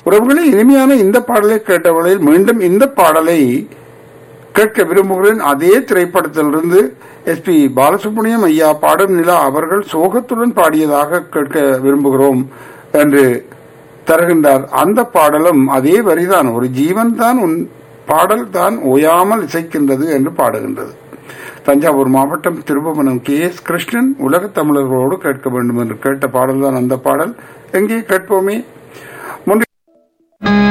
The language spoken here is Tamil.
உறவுகளே, இனிமையான இந்த பாடலை கேட்டவர்களில் மீண்டும் இந்த பாடலை கேட்க விரும்புகிறேன். அதே திரைப்படத்திலிருந்து SP பாலசுப்ரமணியம் ஐயா பாடும் நிலா அவர்கள் சோகத்துடன் பாடியதாக கேட்க விரும்புகிறோம் என்று தருகின்றார். அந்த பாடலும் அதே வரிதான், ஒரு ஜீவன் தான் உன் பாடல் தான் ஓயாமல் இசைக்கின்றது என்று பாடுகின்றது. தஞ்சாவூர் மாவட்டம் திருபுவனம் KS கிருஷ்ணன் உலக தமிழர்களோடு கேட்க வேண்டும் என்று கேட்ட பாடல் தான் அந்த பாடல். எங்கே கேட்போமே.